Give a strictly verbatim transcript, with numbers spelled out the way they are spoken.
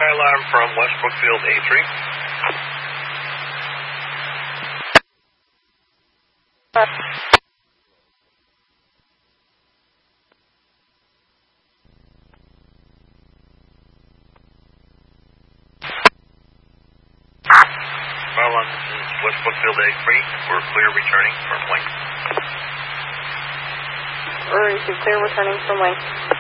High alarm from West Brookfield A three. Fire alarm, this is West Brookfield A three. We're clear returning from Wing. Or is it clear returning from Wing?